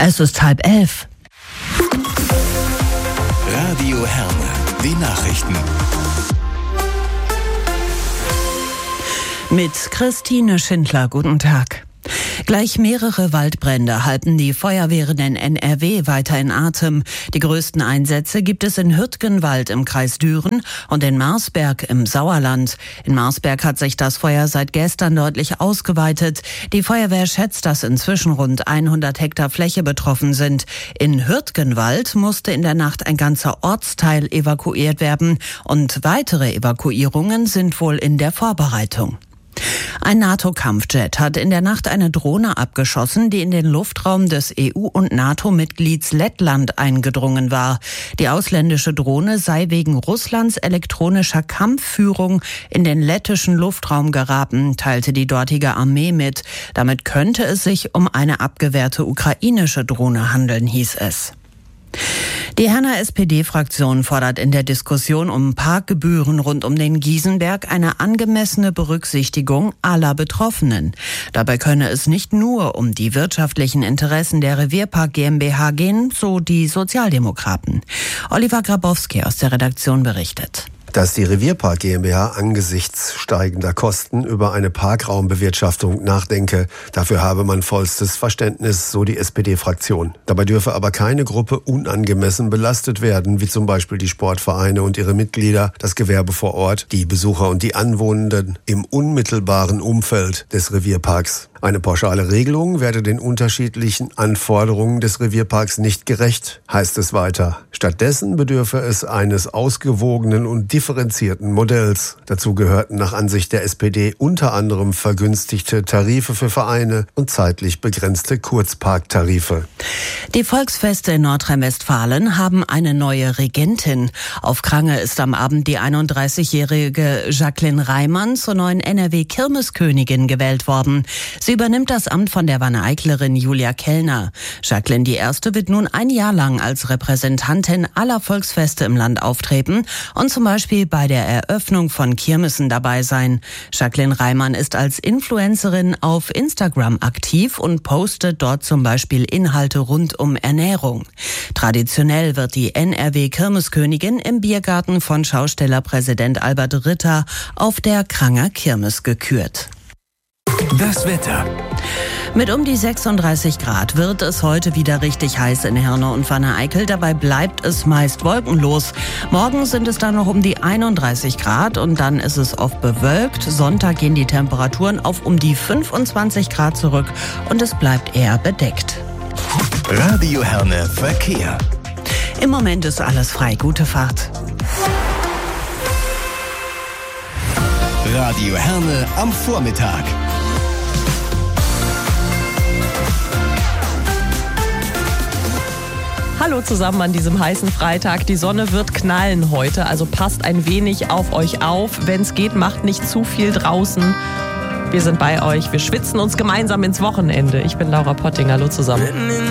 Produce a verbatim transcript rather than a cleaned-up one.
Es ist halb elf. Radio Herne, die Nachrichten. Mit Christine Schindler, guten Tag. Gleich mehrere Waldbrände halten die Feuerwehren in N R W weiter in Atem. Die größten Einsätze gibt es in Hürtgenwald im Kreis Düren und in Marsberg im Sauerland. In Marsberg hat sich das Feuer seit gestern deutlich ausgeweitet. Die Feuerwehr schätzt, dass inzwischen rund hundert Hektar Fläche betroffen sind. In Hürtgenwald musste in der Nacht ein ganzer Ortsteil evakuiert werden und weitere Evakuierungen sind wohl in der Vorbereitung. Ein NATO-Kampfjet hat in der Nacht eine Drohne abgeschossen, die in den Luftraum des E U- und NATO-Mitglieds Lettland eingedrungen war. Die ausländische Drohne sei wegen Russlands elektronischer Kampfführung in den lettischen Luftraum geraten, teilte die dortige Armee mit. Damit könnte es sich um eine abgewehrte ukrainische Drohne handeln, hieß es. Die Herner S P D-Fraktion fordert in der Diskussion um Parkgebühren rund um den Giesenberg eine angemessene Berücksichtigung aller Betroffenen. Dabei könne es nicht nur um die wirtschaftlichen Interessen der Revierpark GmbH gehen, so die Sozialdemokraten. Oliver Grabowski aus der Redaktion berichtet. Dass die Revierpark GmbH angesichts steigender Kosten über eine Parkraumbewirtschaftung nachdenke, dafür habe man vollstes Verständnis, so die S P D-Fraktion. Dabei dürfe aber keine Gruppe unangemessen belastet werden, wie zum Beispiel die Sportvereine und ihre Mitglieder, das Gewerbe vor Ort, die Besucher und die Anwohnenden im unmittelbaren Umfeld des Revierparks. Eine pauschale Regelung werde den unterschiedlichen Anforderungen des Revierparks nicht gerecht, heißt es weiter. Stattdessen bedürfe es eines ausgewogenen und differenzierten Modells. Dazu gehörten nach Ansicht der S P D unter anderem vergünstigte Tarife für Vereine und zeitlich begrenzte Kurzparktarife. Die Volksfeste in Nordrhein-Westfalen haben eine neue Regentin. Auf Krange ist am Abend die einunddreißigjährige Jacqueline Reimann zur neuen N R W-Kirmeskönigin gewählt worden. Sie übernimmt das Amt von der Wanne-Eiclerin Julia Kellner. Jacqueline die Erste wird nun ein Jahr lang als Repräsentantin aller Volksfeste im Land auftreten und zum Beispiel bei der Eröffnung von Kirmessen dabei sein. Jacqueline Reimann ist als Influencerin auf Instagram aktiv und postet dort zum Beispiel Inhalte rund um Ernährung. Traditionell wird die N R W-Kirmeskönigin im Biergarten von Schaustellerpräsident Albert Ritter auf der Kranger Kirmes gekürt. Das Wetter. Mit um die sechsunddreißig Grad wird es heute wieder richtig heiß in Herne und Wanne-Eickel. Dabei bleibt es meist wolkenlos. Morgen sind es dann noch um die einunddreißig Grad und dann ist es oft bewölkt. Sonntag gehen die Temperaturen auf um die fünfundzwanzig Grad zurück und es bleibt eher bedeckt. Radio Herne Verkehr. Im Moment ist alles frei. Gute Fahrt. Radio Herne am Vormittag. Hallo zusammen an diesem heißen Freitag. Die Sonne wird knallen heute, also passt ein wenig auf euch auf. Wenn es geht, macht nicht zu viel draußen. Wir sind bei euch, wir schwitzen uns gemeinsam ins Wochenende. Ich bin Laura Potting, hallo zusammen.